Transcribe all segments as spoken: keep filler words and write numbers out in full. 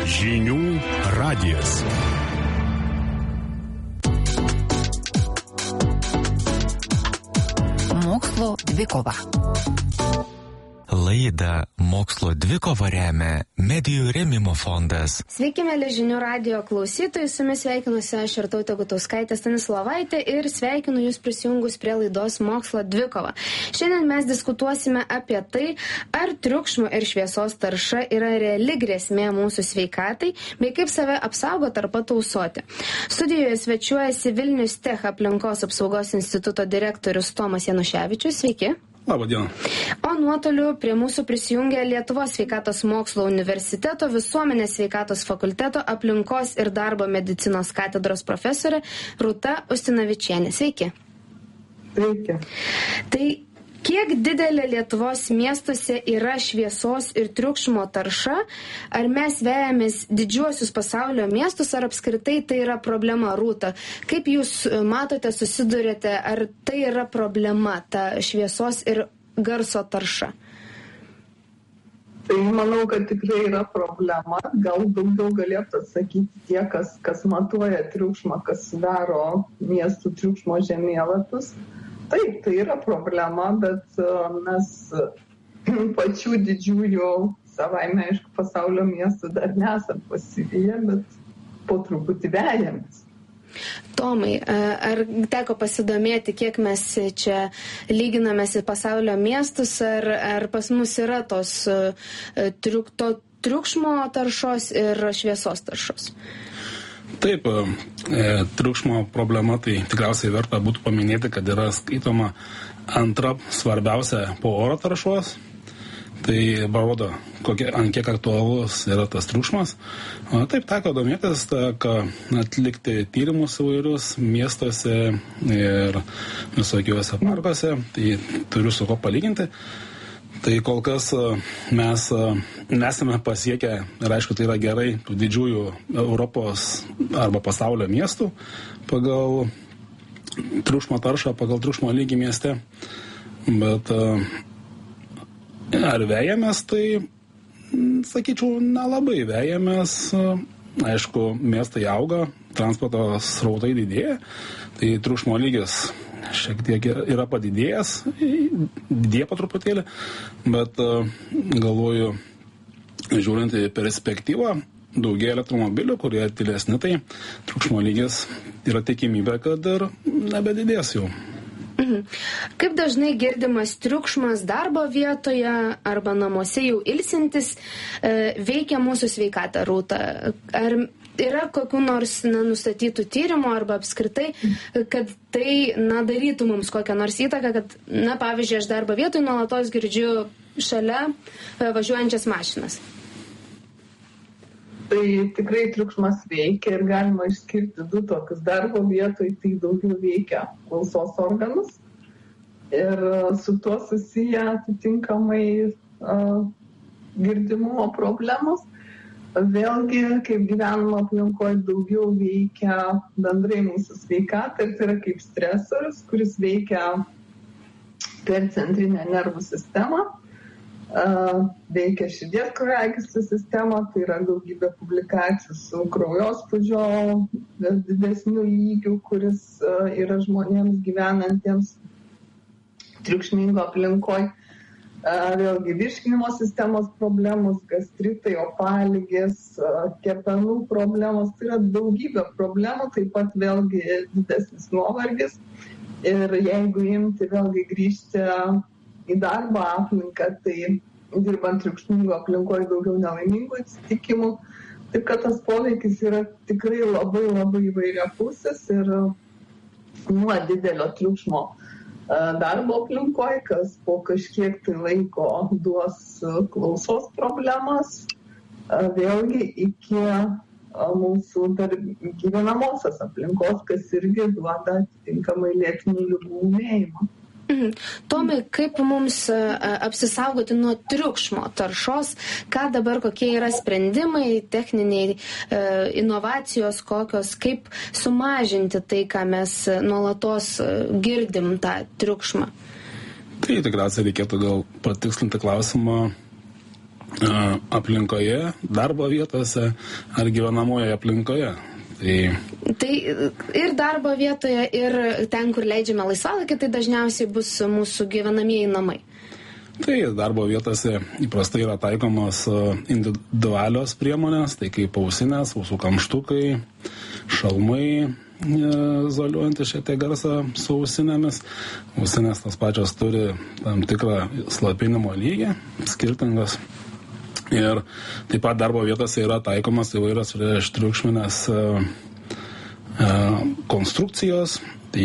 Žinių radijas. Mokslo dvikova. Laidą Mokslo dvikova remia Medijų rėmimo fondas. Sveiki, mėly Žinių radijo klausytojai, su jumis sveikinusi aš Irtautė Gutauskaitė Stanislovaitė ir sveikinu jūs prisijungus prie laidos Mokslo dvikova. Šiandien mes diskutuosime apie tai, ar triukšmo ir šviesos tarša yra reali grėsmė mūsų sveikatai, bei kaip save apsaugoti ar patausoti. Studijoje svečiuojasi Vilnius Tech aplinkos apsaugos instituto direktorius Tomas Januševičius. Sveiki. Labą dieną. O nuotoliu prie mūsų prisijungia Lietuvos sveikatos mokslo universiteto visuomenės sveikatos fakulteto aplinkos ir darbo medicinos katedros profesorė Rūta Ustinavičienė. Sveiki. Sveiki. Tai kiek didelė Lietuvos miestuose yra šviesos ir triukšmo tarša? Ar mes vejamės didžiuosius pasaulio miestus, ar apskritai tai yra problema, Rūta? Kaip jūs matote, susidurėte, ar tai yra problema, ta šviesos ir garso tarša? Tai manau, kad tikrai yra problema. Gal daugiau galėtų atsakyti tie, kas, kas matuoja triukšmą, kas sudaro miestų triukšmo žemėlapius. Taip, tai yra problema, bet mes pačių didžiųjų savaime, aišku, pasaulio miestų dar nesam pasiviję, bet po truputį vejamės. Tomai, ar teko pasidomėti, kiek mes čia lyginamės į pasaulio miestus, ar, ar pas mus yra tos triuk, to triukšmo taršos ir šviesos taršos? Taip, e, triukšmo problema, tai tikriausiai verta būtų paminėti, kad yra skaitoma antra svarbiausia po oro taršos. Tai parodo, kokie, ant kiek aktualus yra tas triukšmas. O, taip, teko domėtis, teko atlikti tyrimus įvairius miestuose ir visokiuose parkuose. Tai turiu su ko palyginti. Tai kol kas mes nesame pasiekę, ir aišku, tai yra gerai, tų didžiųjų Europos arba pasaulio miestų pagal triukšmo taršą, pagal triukšmo lygį mieste. Bet ar vejamės, tai, sakyčiau, nelabai vejamės. Aišku, miestai auga, transporto srautai didėja, tai triukšmo lygis šiek tiek yra padidėjęs, didėja po truputėlį, bet galvoju, žiūrint į perspektyvą, daugiau elektromobilių, kurie tylesni, tai triukšmo lygis yra tikimybė, kad ir nebedidės jau. Mhm. Kaip dažnai girdimas triukšmas darbo vietoje arba namuose jau ilsintis e, veikia mūsų sveikatą, Rūta? Ar yra kokių nors na, nustatytų tyrimų arba apskritai, kad tai na, darytų mums kokią nors įtaką, kad, na, pavyzdžiui, aš darbo vietoj nuolatos girdžiu šalia važiuojančias mašinas? Tai tikrai triukšmas veikia ir galima išskirti du tokius. Darbo vietoj tai daugiau veikia klausos organus ir su tuo susiję atitinkamai uh, girdimumo problemos. Vėlgi, kaip gyvenimo aplinkoje daugiau veikia bendrai mūsų sveikatą ir tai yra kaip stresorius, kuris veikia per centrinę nervų sistemą, uh, veikia širdies kraujagyslių sistemą, tai yra daugybė publikacijų su kraujospūdžio didesniu lygiu, kuris uh, yra žmonėms gyvenantiems triukšmingo aplinkoje. Vėlgi virškinimo sistemos problemos, gastritai, opaligės, kepenų problemos, tai yra daugybė problemų, taip pat vėlgi didesnis nuovargis. Ir jeigu imti vėlgi grįžti į darbo aplinką, tai dirbant triukšmingo aplinkoje daugiau nelaimingų atsitikimų, taip kad tas poveikis yra tikrai labai labai įvairiapusis ir nuo didelio triukšmo darbo aplinkoje, kas po kažkiek tai laiko duos klausos problemas, vėlgi iki mūsų dar gyvenamosios aplinkos, kas irgi duoda atitinkamai lėtinių ligų ūmėjimą. Mhm. Tomai, kaip mums apsisaugoti nuo triukšmo taršos, ką dabar, kokie yra sprendimai, techniniai inovacijos kokios, kaip sumažinti tai, ką mes nuolatos girdim tą triukšmą? Tai tikriausiai reikėtų gal patikslinti klausimą, aplinkoje, darbo vietose ar gyvenamoje aplinkoje. Tai... tai ir darbo vietoje, ir ten, kur leidžiame laisvalaikį, tai dažniausiai bus mūsų gyvenamieji namai. Tai darbo vietose įprastai yra taikomos individualios priemonės, tai kaip ausinės, ausų kamštukai, šalmai, izoliuojantys šiek tiek garsą su ausinėmis. Ausinės tas pačios turi tam tikrą slopinimo lygį, skirtingas. Ir taip pat darbo vietose yra taikomas įvairios prieštriukšminės konstrukcijos.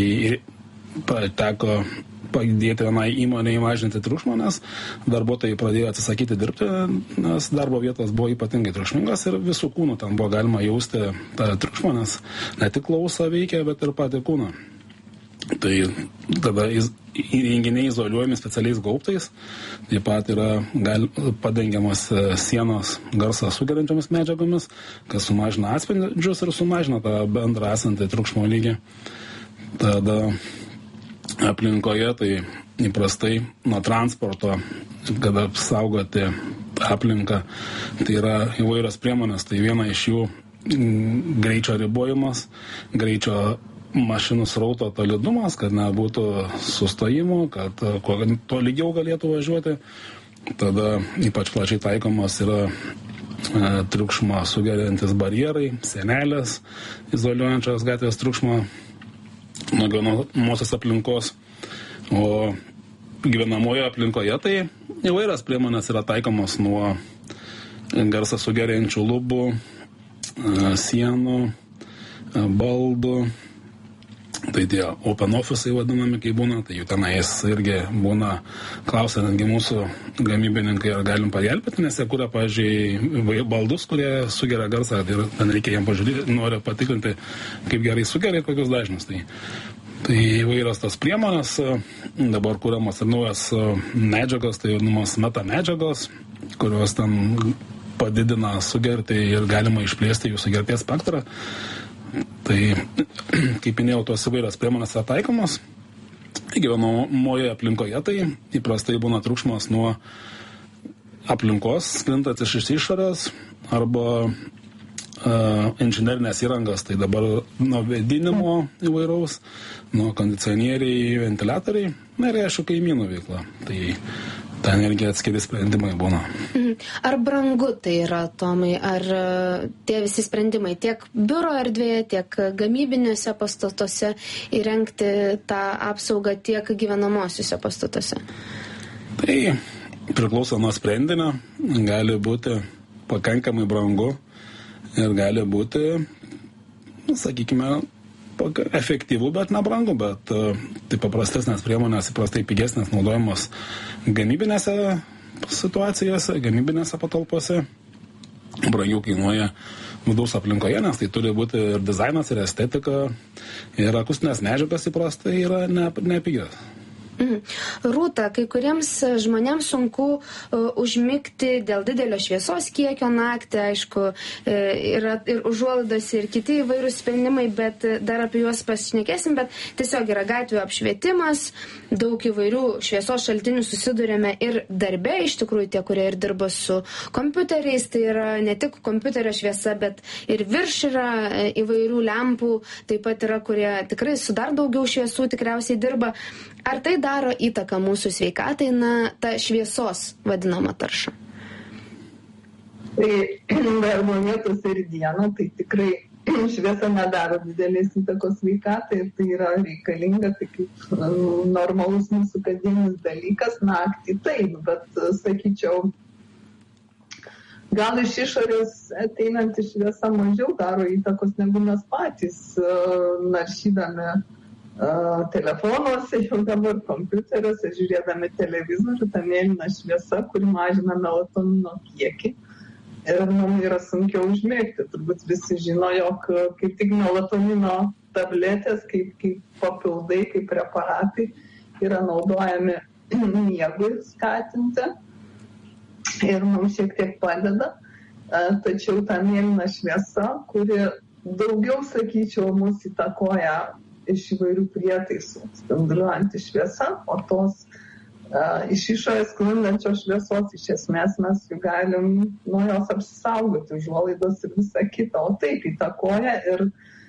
Tai teko padėti vienai įmonei mažinti triukšmą, nes darbuotojai pradėjo atsisakyti dirbti, nes darbo vietos buvo ypatingai triukšmingas ir visų kūnų ten buvo galima jausti tą triukšmą, nes ne tik klausą veikia, bet ir patį kūną. Tai tada įrenginiai izoliuojami specialiais gaubtais, taip pat yra gal, padengiamas sienos garsą sugeriančiomis medžiagomis, kas sumažina atspindžius ir sumažina tą bendrą esantį triukšmo lygį. Tada aplinkoje tai įprastai nuo transporto, kad apsaugoti aplinką, tai yra įvairios priemonės, tai viena iš jų greičio ribojimas, greičio mašinų srauto tolydumas, kad nebūtų sustojimų, kad kuo to lygiau galėtų važiuoti. Tada ypač plačiai taikomas yra e, triukšmą sugeriantis barjerai, sienelės, izoliuojančios gatvės triukšmą nuo gyvenamosios aplinkos. O gyvenamoje aplinkoje tai įvairios priemonės yra taikomos nuo garsą sugeriančių lubų, e, sienų, e, baldų. Tai tie open office'ai vadinami, kai būna, tai jų tenais irgi būna, klausia netgi mūsų gamybininkai, ar galim pagelbėti, nes jie kuria, pavyzdžiui, baldus, kurie sugeria garsą ir ten reikia jiem pažiūrėti, nori patikrinti, kaip gerai sugeria ir kokius dažnius. Tai, tai įvairios tos priemonės, dabar kuriamas ir naujas medžiagos, tai vadinamos meta medžiagos, kurios ten padidina sugerti ir galima išplėsti jų sugerties spektrą. Tai, kaip minėjau, tos įvairios priemonės yra taikomos. Gyvenamoje aplinkoje tai įprastai būna triukšmas nuo aplinkos, sklintantis iš išorės, arba uh, inžinerinės įrangas, tai dabar nuo vėdinimo įvairaus, nuo kondicionieriai, ventiliatoriai, na ir aišku kaimynų veikla. Tai ten irgi atskiri sprendimai būna. Ar brangu tai yra, Tomai, ar tie visi sprendimai tiek biuro erdvėje, tiek gamybinėse pastatuose įrengti tą apsaugą, tiek gyvenamosiuose pastatuose? Tai priklauso nuo sprendinio, gali būti pakankamai brangu ir gali būti, sakykime, efektyvų, bet nebrangu, bet tai paprastesnės priemonės, įprastai pigesnės naudojamos gamybinėse situacijose, gamybinėse patalpose. Brangiau kainuoja vidaus aplinkoje, nes tai turi būti ir dizainas, ir estetika, ir akustinės medžiagos įprastai yra nepigios. Mhm. Rūta, kai kuriems žmonėms sunku uh, užmigti dėl didelio šviesos kiekio naktį, aišku, e, yra ir užuolaidos, ir kiti įvairūs sprendimai, bet dar apie juos pasišnekėsim, bet tiesiog yra gatvių apšvietimas, daug įvairių šviesos šaltinių susidurėme ir darbe, iš tikrųjų tie, kurie ir dirba su kompiuteriais, tai yra ne tik kompiuterio šviesa, bet ir virš yra įvairių lempų, taip pat yra, kurie tikrai su dar daugiau šviesų tikriausiai dirba. Ar tai daro įtaką mūsų sveikatai, na, ta šviesos vadinama tarša? Tai darbo vietose ir dieną, tai tikrai šviesa nedaro didelės įtakos sveikatai ir tai yra reikalinga, tai kaip normalus mūsų kasdienis dalykas, naktį taip, bet sakyčiau, gal iš išorės ateinanti šviesa mažiau daro įtakos negu mes patys naršydami Uh, telefonuose, jau dabar kompiuteriuose, žiūrėdami televizorių, ta mėlyna šviesa, kuri mažina melatonino kiekį ir mums yra sunkiau užmigti. Turbūt visi žino, jog kaip tik melatonino tabletės, kaip, kaip papildai, kaip preparatai yra naudojami miegui skatinti ir mums šiek tiek padeda. Uh, tačiau ta mėlyna šviesa, kuri daugiau, sakyčiau, mus įtakoja iš įvairių prietaisų spinduliuojanti šviesa, o tos iš išorės sklindančios šviesos, iš esmės mes jų galim nuo jos apsisaugoti, užuolaidos ir visa kita, o taip įtakoja ir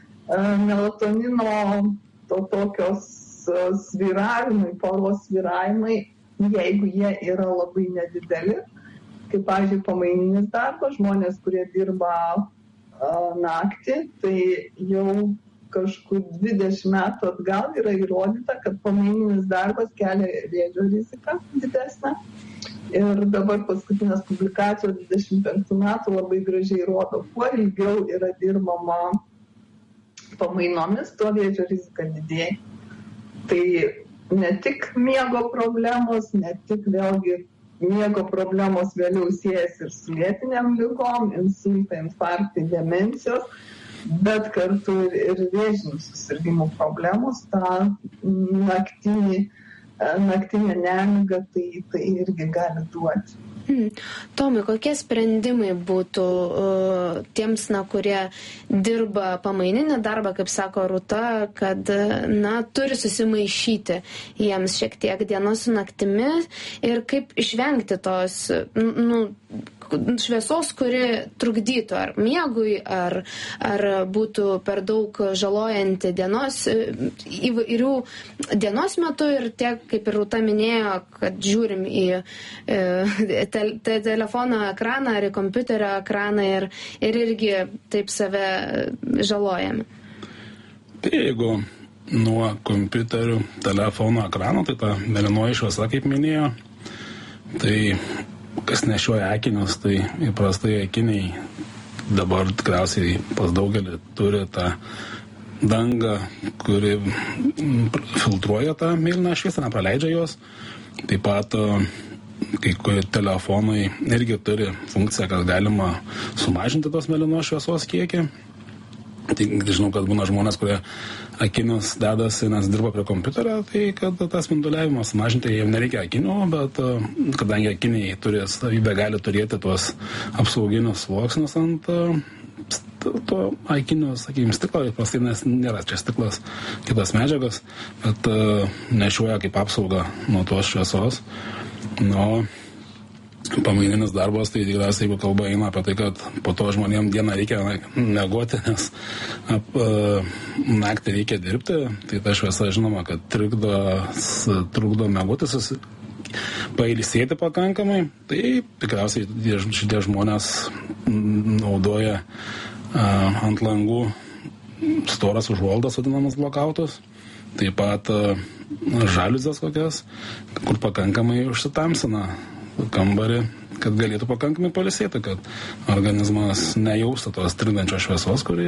melatonino to tokios svyravimai, poros svyravimai, jeigu jie yra labai nedideli, kaip, pavyzdžiui, pamaininis darbas, žmonės, kurie dirba naktį, tai jau kažkur dvidešimt metų atgal yra įrodyta, kad pamaininis darbas kelia vėžio riziką didesnę. Ir dabar paskutinės publikacijos dvidešimt penktų metų labai gražiai rodo, kuo ilgiau yra dirbama pamainomis, tuo vėžio rizika didėja. Tai ne tik miego problemos, ne tik vėlgi miego problemos vėliau siejasi ir su lėtiniam ligom, insultai, infarktai, demencijos, bet kartu ir, ir vėžinių susirgimų problemos, tą naktinį, naktinę nemigą tai, tai irgi gali duoti. Hmm. Tomai, kokie sprendimai būtų uh, tiems, na, kurie dirba pamaininį darbą, kaip sako Rūta, kad, na, turi susimaišyti jiems šiek tiek dienos su naktimi ir kaip išvengti tos, nu, šviesos, kuri trukdytų ar miegui, ar, ar būtų per daug žalojanti dienos, įvairių dienos metu ir tiek, kaip ir Rūta minėjo, kad žiūrim į e, te, te, telefono ekraną ar į kompiuterio ekraną ir, ir irgi taip save žalojame. Tai jeigu nuo kompiuterių, telefono ekrano, tai ta mėlynoji šviesa, kaip minėjo, tai kas nešioja akinius, tai įprastai akiniai dabar tikriausiai pas daugelį turi tą dangą, kuri filtruoja tą mėlyną šviesą, nepraleidžia jos. Taip pat kai kurie telefonai irgi turi funkciją, kad galima sumažinti tos mėlynos šviesos kiekį. Tai žinau, kad būna žmonės, kurie akinius dedasi, nes dirba prie kompiuterio, tai kad tas spinduliavimą sumažinti, jiems nereikia akinių, bet kadangi akiniai turi savybę, gali turėti tuos apsauginius sluoksnius ant to akinių, sakykime, stiklo, įprastai nėra čia stiklas, kitas medžiagas, bet nešioja kaip apsauga nuo tos šviesos. Nu, pamaininis darbas, tai tikriausiai, jeigu kalba eina apie tai, kad po to žmonėms dieną reikia miegoti, nes ap, naktį reikia dirbti, tai ta šviesa, žinoma, kad trukdo, trukdo miegoti, susi, pailsėti pakankamai, tai tikriausiai šitie žmonės naudoja a, ant langų storas užuolaidas, vadinamas blokautus, taip pat a, žaliuzės kokias, kur pakankamai užsitamsina kambarį, kad galėtų pakankamai pailsėti, kad organizmas nejaustų tos trikdančios šviesos, kuri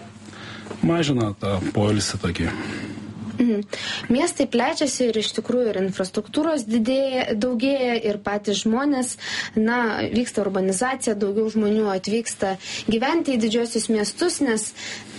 mažina tą poilsį tokį. Mhm. Miestai plečiasi ir iš tikrųjų ir infrastruktūros didėja, daugėja ir patys žmonės, na, vyksta urbanizacija, daugiau žmonių atvyksta gyventi į didžiosius miestus, nes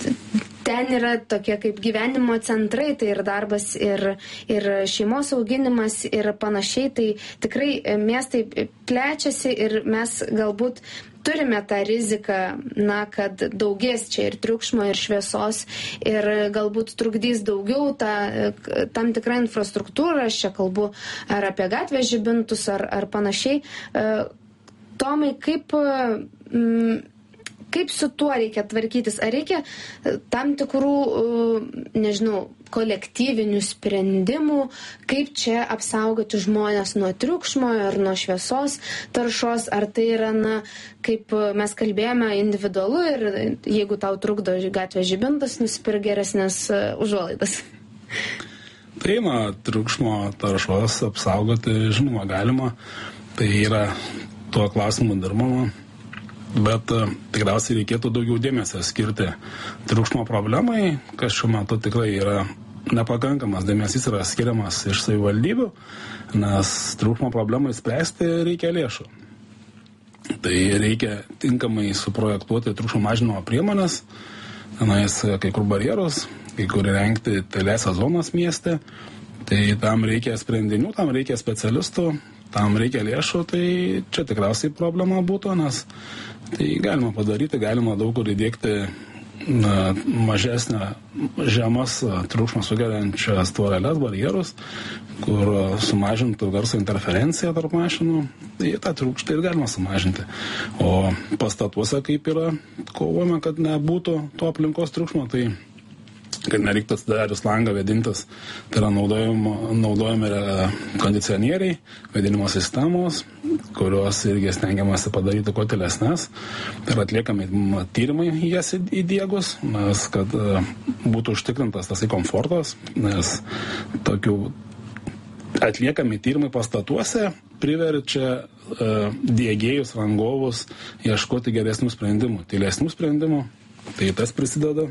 ten yra tokie kaip gyvenimo centrai, tai ir darbas, ir, ir šeimos auginimas ir panašiai, tai tikrai miestai plečiasi ir mes galbūt turime tą riziką, na, kad daugės čia ir triukšmo, ir šviesos, ir galbūt trukdys daugiau tą, tam tikrą infrastruktūrą, aš čia kalbu ar apie gatvės žibintus, ar, ar panašiai. Tomai, kaip... Mm, Kaip su tuo reikia tvarkytis? Ar reikia tam tikrų, nežinau, kolektyvinių sprendimų, kaip čia apsaugoti žmonės nuo triukšmo ir nuo šviesos taršos? Ar tai yra, na, kaip mes kalbėjome, individualu ir jeigu tau trukdo gatvės žibintas, nusipirk geresnės užuolaidas? Tai, na, triukšmo taršos apsaugoti, žinoma, galima. Tai yra tuo klausimu dirbama. Bet uh, tikriausiai reikėtų daugiau dėmesio skirti triukšmo problemai, kas šiuo metu tikrai yra nepakankamas dėmesys yra skiriamas iš savivaldybių, nes triukšmo problemai spręsti reikia lėšų. Tai reikia tinkamai suprojektuoti triukšmo mažinimo priemonės, tenais kai kur barjerus, kai kur rengti tyliąsias zonas mieste, tai tam reikia sprendinių, tam reikia specialistų, tam reikia lėšų, tai čia tikriausiai problema būtų, nes tai galima padaryti, galima daug kur įdėkti na, mažesnę žemas triukšmą sugeriančias tvoreles, barjerus, kur sumažintų garso interferenciją tarp mašinų, tai tą triukštą ir galima sumažinti. O pastatuose kaip yra kovojama, kad nebūtų to aplinkos triukšmo, tai kad nereiktų atsidarius langą vėdintis, tai yra naudojami, naudojami kondicionieriai, vėdinimo sistemos, kurios irgi stengiamasi padaryti kuo tylesnes. Tai yra atliekami tyrimai jas įdiegus, nes kad būtų užtikrintas tasai komfortas, nes tokių atliekami tyrimai pastatuose priverčia uh, diegėjus, rangovus ieškoti geresnių sprendimų, tylesnių sprendimų, tai tas prisideda.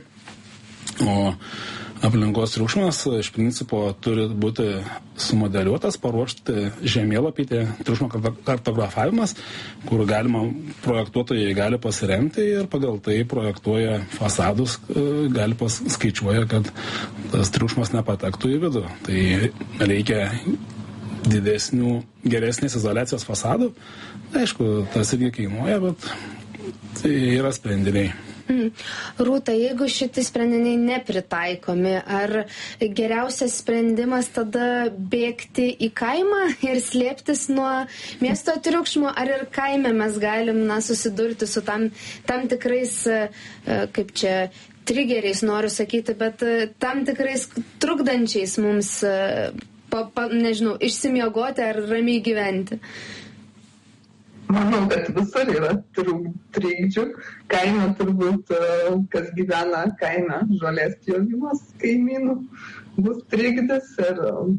O aplinkos triukšmas iš principo turi būti sumodeliuotas, paruošti žemėlapį, tai triukšmo kartografavimas, kur galima, projektuotojai gali pasiremti ir pagal tai projektuoja fasadus, gali paskaičiuoja, kad tas triukšmas nepatektų į vidų. Tai reikia didesnių, geresnės izoliacijos fasadų. Aišku, tas irgi kainuoja, bet tai yra sprendiniai. Mm. Rūta, jeigu šitie sprendiniai nepritaikomi, ar geriausias sprendimas tada bėgti į kaimą ir slėptis nuo miesto triukšmo, ar ir kaime mes galim na, susidurti su tam, tam tikrais, kaip čia, trigeriais noriu sakyti, bet tam tikrais trukdančiais mums, pa, pa, nežinau, išsimiegoti ar ramiai gyventi? Manau, kad visur yra trikdžių. Kaime turbūt, kas gyvena kaime, žolės pjovimas kaimynų bus trikdis ir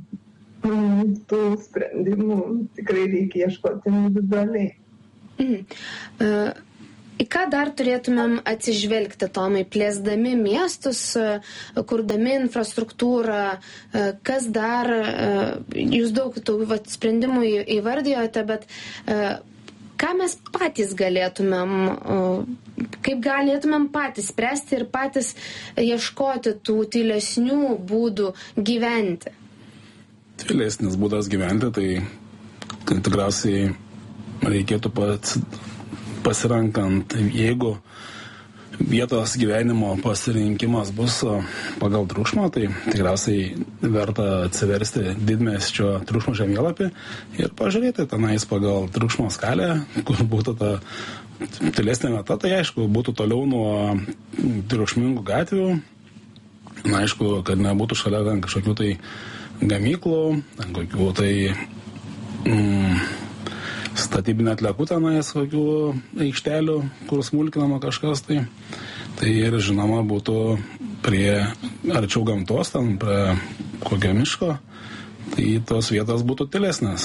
mm, tų sprendimų tikrai reikia ieškoti individualiai. Mhm. Uh, į ką dar turėtumėm atsižvelgti, Tomai, plėsdami miestus, kurdami infrastruktūrą, kas dar, uh, jūs daug tų vat, sprendimų įvardijote, bet uh, ką mes patys galėtumėm, kaip galėtumėm patys spręsti ir patys ieškoti tų tylesnių būdų gyventi? Tylesnis būdas gyventi, tai tikriausiai reikėtų pats pasirankant, jeigu vietos gyvenimo pasirinkimas bus pagal triukšmą, tai tikriausiai verta atsiversti didmiesčio triukšmo žemėlapį ir pažiūrėti tenais pagal triukšmo skalę, kur būtų ta tylesnė vieta, tai aišku, būtų toliau nuo triukšmingų gatvių, na aišku, kad nebūtų šalia ten kažkokių tai gamyklų, ten kokių tai mm, statybinė atliekų tenais, kokių aikštelių, kur smulkinama kažkas, tai, tai ir žinoma būtų prie arčiau gamtos, ten prie kokio miško, tai tos vietos būtų tylesnės.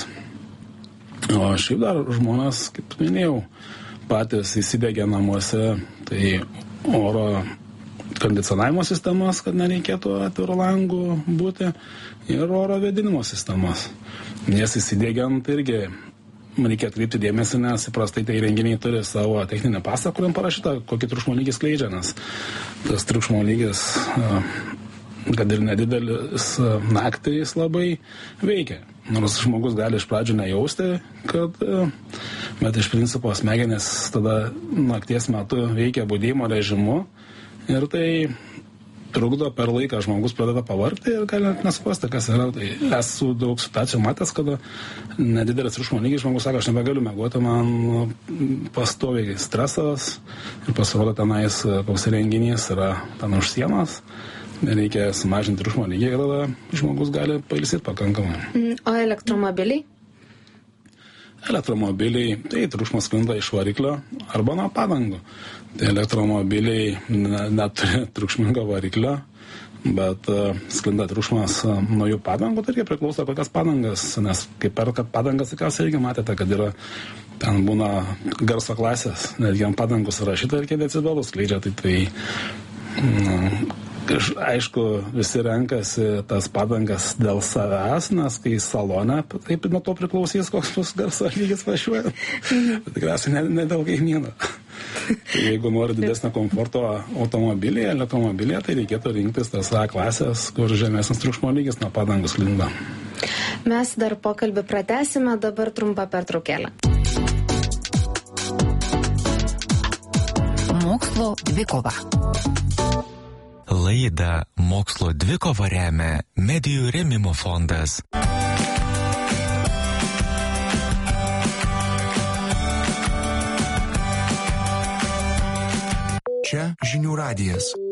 O šiaip dar žmonės, kaip minėjau, patys įsidegė namuose, tai oro kondicionavimo sistemas, kad nereikėtų atvirų langų būti, ir oro vėdinimo sistemas. Nes įsidėgiant irgi reikia atkreipti dėmesį, nes įprastai tai įrenginiai turi savo techninę pasą, kuriam parašyta, kokį triukšmo lygį skleidžia, nes tas triukšmo lygis, kad ir nedidelis, naktį jis labai veikia. Nors žmogus gali iš pradžių nejausti, kad, bet iš principo smegenys tada nakties metu veikia budėjimo režimu ir tai trukdo per laiką, žmogus pradeda pavargti ir gali nesuprasti, kas yra. Tai esu daug situacijų matęs, kada nedidelis triukšmo lygis, žmogus sako, aš nebegaliu miegoti, man pastoviai stresas ir pasirodo tenais, koks renginys yra ten už sienos. Reikia sumažinti triukšmo lygį ir tada žmogus gali pailsėti pakankamai. O elektromobiliai? Elektromobiliai, tai triukšmas sklinda iš variklio arba nuo padangų. Tai elektromobiliai neturi triukšmingo variklio, bet uh, sklinda triukšmas uh, nuo jų padangų, tai irgi priklauso kokias padangas, nes kaip perkat padangas, tikriausiai irgi matėte, kad yra, ten būna garso klasės, netgi ant padangų surašyta ir kiek decibelų skleidžia, tai tai mm, aišku, visi renkasi tas padangas dėl savęs, nes kai salone, taip nuo to priklausys, koks bus garso lygis važiuojant. Tikriausiai ne, ne dėl kaimyno. Jeigu nori didesnio komforto automobilyje, elektromobilyje, tai reikėtų rinktis tas A klasės, kur žemesnis triukšmo lygis nuo padangų sklinda. Mes dar pokalbį pratęsime, dabar trumpa pertraukėlė. Mokslo Mokslo dvikova. Laidą Mokslo dvikova remia Medijų rėmimo fondas. Čia Žinių radijas.